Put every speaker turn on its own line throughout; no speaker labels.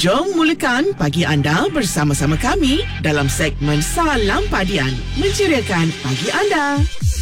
Jom mulakan pagi anda bersama-sama kami dalam segmen Salam Padian, menceriakan pagi anda.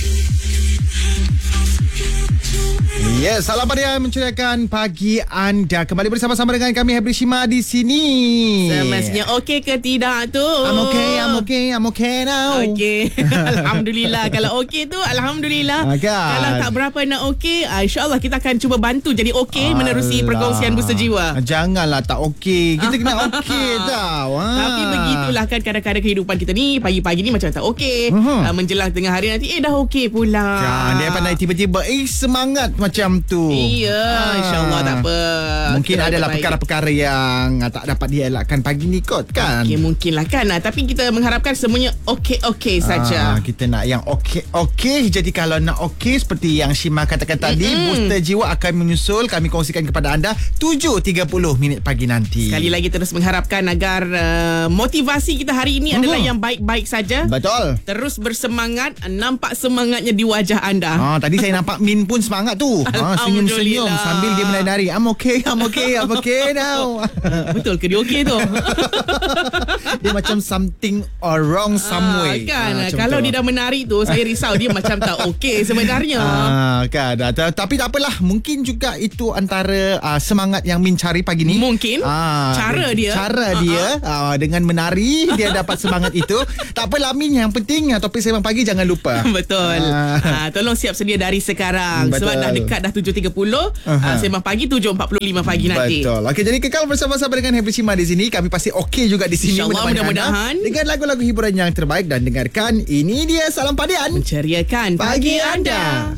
Ya, Salam Padian menceriakan pagi anda. Kembali bersama-sama dengan kami, Hebri Shima di sini.
Semestinya okey ke tidak tu?
I'm okay now.
Okey. Alhamdulillah. Kalau okey tu, Alhamdulillah.
Kan?
Kalau tak berapa nak okey, insyaAllah kita akan cuba bantu jadi okey menerusi perkongsian Busa Jiwa.
Janganlah tak okey. Kita kena okey tau.
Tapi begitulah kan kadang-kadang kehidupan kita ni, pagi-pagi ni macam tak okey. Menjelang tengah hari nanti, dah okey pula.
Kan, dia pandai tiba-tiba semangat macam tu.
Iya, insyaAllah tak apa.
Mungkin
kita
adalah
baik.
perkara-perkara yang tak dapat dielakkan pagi ni kot kan.
Okey, mungkinlah kan. Tapi kita mengharapkan semuanya okey-okey saja.
Kita nak yang okey. Jadi kalau nak okey seperti yang Shima katakan tadi, Booster Jiwa akan menyusul. Kami kongsikan kepada anda 7.30 pagi nanti.
Sekali lagi terus mengharapkan agar motivasi kita hari ini adalah yang baik-baik saja.
Betul.
Terus bersemangat. Nampak semangatnya di wajah anda.
Tadi saya nampak Min pun semangat tu. Senyum-senyum sambil dia menari. I'm okay now.
Betul ke dia okey tu?
Dia macam something wrong somewhere.
Kan, kalau dia dah menari tu, saya risau dia macam tak okey sebenarnya.
Kan. Tapi tak apalah. Mungkin juga itu antara semangat yang Min cari pagi ni.
Mungkin. Cara dia dengan menari, dia dapat semangat itu. Tak apalah Min, yang penting topik Sembang Pagi jangan lupa. Betul. Tolong siap sedia dari sekarang.
Betul.
Sebab dah dekat dah 7.30. Sembang Pagi 7.45 pagi nanti.
Betul. Okey, jadi kekal bersama-sama dengan Hebri Shima di sini. Kami pasti okey juga di sini.
InsyaAllah, mudah-mudahan.
Dengan lagu-lagu hiburan yang terbaik. Dan dengarkan, ini dia Salam Padian,
menceriakan pagi anda.